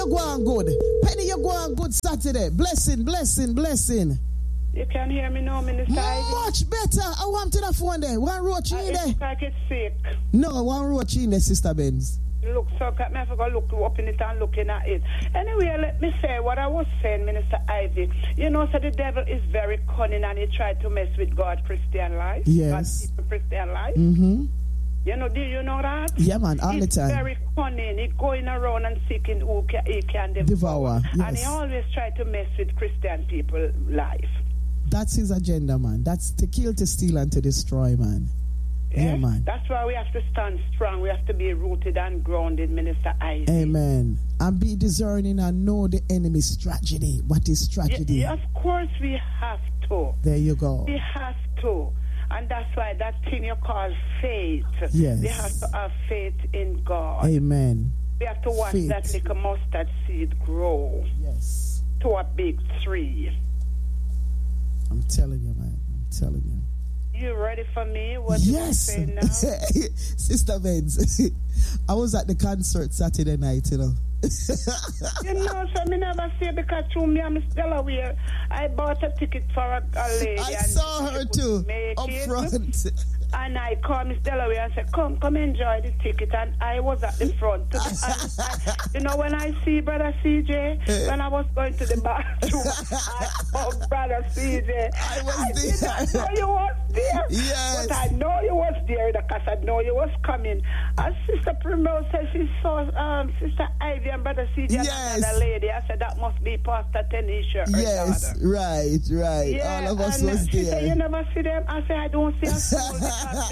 you go on good. Penny, you go on good Saturday. Blessing, blessing, blessing. You can hear me now, Minister Ivy? Much better. I want to the phone there. One roach in there. It's like it's sick. No, one roach in there, Sister Benz. Look, so I have to look up in it and looking at it. Anyway, let me say what I was saying, Minister Ivy. You know, so the devil is very cunning and he tried to mess with God's Christian life. Yes. God's people Christian life. Mm-hmm. You know, do you know that? Yeah, man, all the time. He's very cunning. He's going around and seeking who he can devour. Yes. And he always tries to mess with Christian people's life. That's his agenda, man. That's to kill, to steal, and to destroy, man. Yeah, man. That's why we have to stand strong. We have to be rooted and grounded, Minister Isaac. Amen. And be discerning and know the enemy's tragedy. What is tragedy? Yeah, of course we have to. There you go. We have to. And that's why that thing you call faith. Yes. We have to have faith in God. Amen. We have to watch that little mustard seed grow. Yes. To a big tree. I'm telling you, man. I'm telling you. You ready for me? What yes. you saying now? Sister Benz, I was at the concert Saturday night, you know. You know, so me never see because through me and Miss Delaware, I bought a ticket for a lady. I saw her too, up front. And I called Miss Delaware and said, come enjoy the ticket. And I was at the front. You know, when I see Brother CJ, when I was going to the bathroom, I called Brother CJ. I did not know you was there. Yes. But I know you was there because I know you was coming. And Sister Primrose said she saw Sister Ivy and Brother CJ and another lady. I said, that must be Pastor Tanisha. Yes, daughter. Right. Yeah, all of us was she there. said, you never see them? I said, I don't see a soul.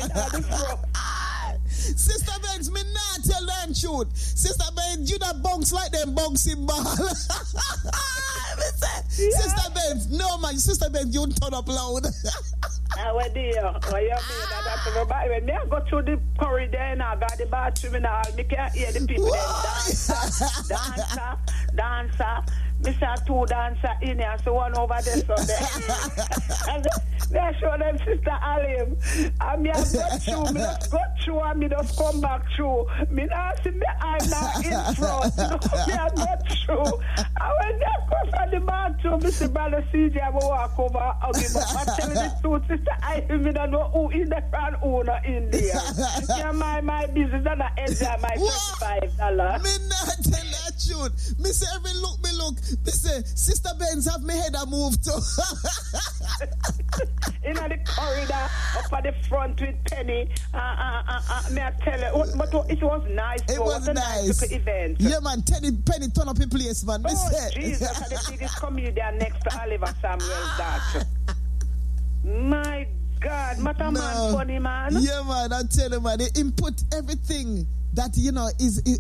Sister Benz, me not tell them shoot. Sister Benz, you not bounce like them bouncing ball. Sister Benz, no man, Sister Benz, you turn up loud. What do you mean? When I go through the corridor and I got the bathroom and all, I can't hear the people dancer. Me saw two dancer in here, so one over there, so there. And I show them Sister Alim. And me have got through, me just got through and me just come back through. Me not see me, I'm not in front. Me have got through. And when they come from the bathroom, me see Brother CJ, I will walk over and give up. I'm telling the truth, Sister Alim, me don't know who in the front, who not in there. Yeah, my business and I enjoy my $35. Me not tell that truth. Me say every look me look. Me say, Sister Benz have me head a move too. In the corridor, up at the front with Penny. May I tell you, but it was nice. It was a nice event. Yeah, man, Penny turn up in place, man. Jesus, the biggest comedian next to Oliver Samuel's daughter. My God, what a man funny, man. Yeah, man, I tell you, man, they input everything that, you know,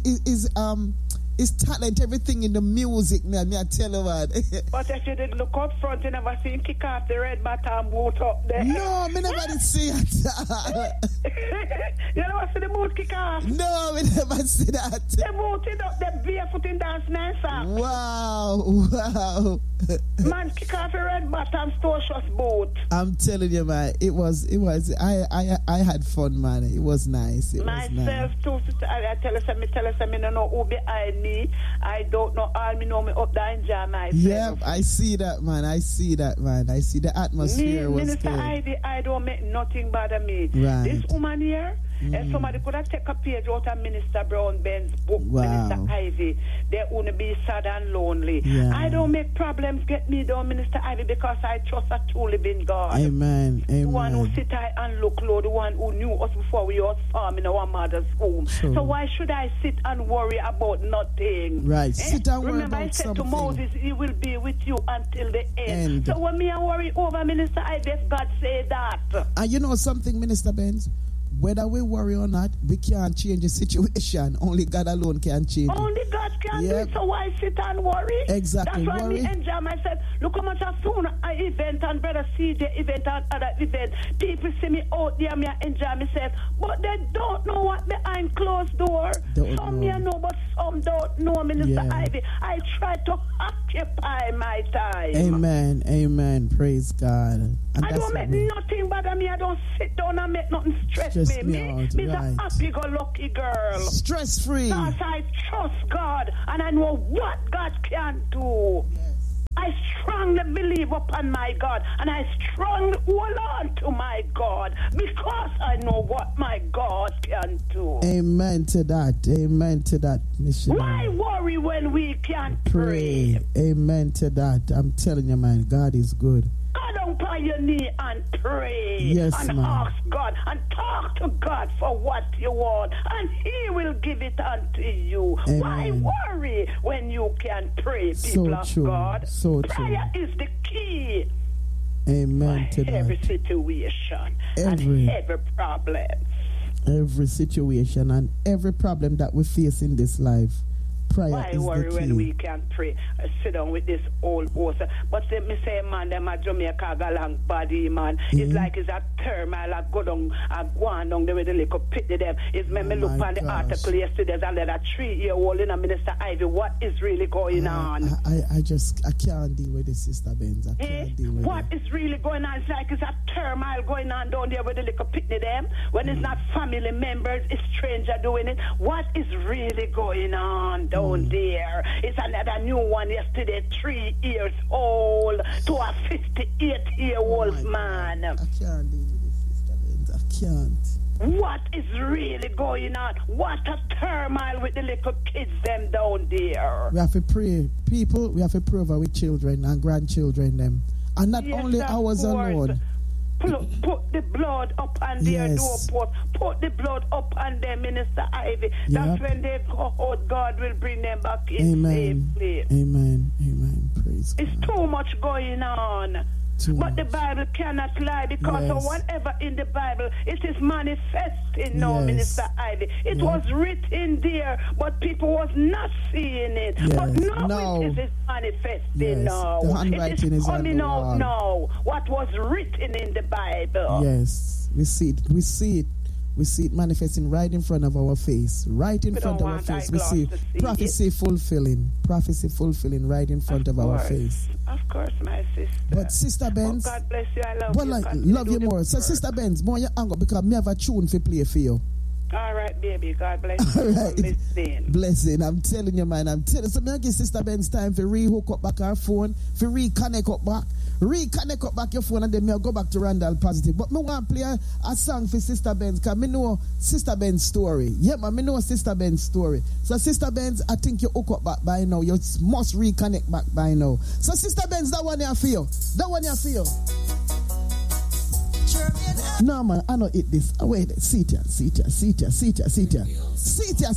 is talent, everything in the music, man. I tell you, man. But if you did look up front, you never seen kick off the red bottom boot up there. No, me never did see it. You never see the boot kick off? No, me never see that. They booted up the barefoot in dance nicer. Wow. Man, kick off the red bottom tortuous boot. I'm telling you, man, it was. I had fun, man. It was nice. Myself too, sister. I tell us, me no know who behind me. I don't know all me know me up there enjoy myself. Yeah, I see that, man. I see the atmosphere was Minister good. Ivy, I don't make nothing bother me. Right. This woman here, if somebody could have taken a page out of Minister Brown Ben's book, wow. Minister Ivy, they wouldn't be sad and lonely. Yeah. I don't make problems get me down, Minister Ivy, because I trust a true living God. Amen. The one who sit high and look low, the one who knew us before we was farming in our mother's home. True. So why should I sit and worry about nothing? Right. Sit and worry Remember, about I said something. to Moses, he will be with you until the end. So when me I worry over, Minister Ivy, God say that. And you know something, Minister Benz? Whether we worry or not, we can't change the situation. Only God alone can change it. Only God can do it, so why sit and worry? Exactly. That's why me enjoy myself. Look how much soon I event and Brother CJ event and other event. People see me out there, me I enjoy myself. But they don't know what behind closed door. Some know, but some don't know, Minister Ivy. I try to occupy my time. Amen. Praise God. And I don't make nothing bother me. I don't sit down and make nothing stress me. Me a happy-go-lucky girl. Stress-free. Because I trust God and I know what God can do. I strongly believe upon my God, and I strongly hold on to my God because I know what my God can do. Amen to that. Amen to that, missionary. Why worry when we can pray? Amen to that. I'm telling you, man, God is good. Go down on your knee and pray. Yes, and man. ask God and talk to God for what you want, and He will give it unto you. Amen. Why worry when you can pray, So people of true. God? So Prayer is the key. Amen to Every that. situation Every- and every problem. Every situation and every problem that we face in this life, prayer Why is worry the when key. we can pray? Sit down with this old horse. But let me say, man, them a Jamaica galang body, man. It's like it's a turmoil. I go down, I go on down there with the little pity them. It's me look my on the gosh. article yesterday and let a 3-year-old in a Minister Ivy. What is really going on? I can't deal with this, Sister Benz. I can't deal with What it. is really going on? It's like it's a turmoil going on down there with the little picnic them. When it's not family members, it's stranger doing it. What is really going on down there? It's another new one yesterday, 3 years old to a 58-year-old man. I can't deal with this, Sister Benz. I can't. What is really going on? What a turmoil with the little kids them down there. We have to pray. People, we have to pray over with children and grandchildren them. And not Yes, only of ours course. alone. Put the blood up on their Yes. doorpost. Put the blood up on their Minister Ivy. That's Yep. when they go out, God will bring them back in Amen. safely. Amen. Amen. Praise It's God. too much going on. Too But the much. Bible cannot lie because Yes. whatever in the Bible, it is manifesting now, Yes. Minister Ivy. It Yeah. was written there, but people was not seeing it. But Yes. now No. it is manifesting Yes. now. The handwriting it is is on coming the out wall. now. What was written in the Bible. Yes. We see it. We see it. We see it manifesting right in front of our face. Right in We front don't of our want face. We eyeglass see to see prophecy fulfilling. Prophecy fulfilling right in front of our course. face. Of course, my sister. But Sister Benz, Oh, God bless you. I love well, you. I Continue love to you do more. the So work. Sister Benz, more you hang up because me have a tune to play for you. All right, baby. God bless you. All right. For listening. Blessing. I'm telling you, man. I'm telling you. So, me give Sister Benz time for re-hook up back her phone, for reconnect up back. Reconnect up back your phone and then me go back to Randall Positive. But me want to play a song for Sister Benz because me know Sister Ben's story. Yeah, man, me know Sister Ben's story. So, Sister Benz, I think you hook up back by now. You must reconnect back by now. So, Sister Benz, that one here for you. That one here for you. No, man, I don't eat this. Oh, wait, sit here.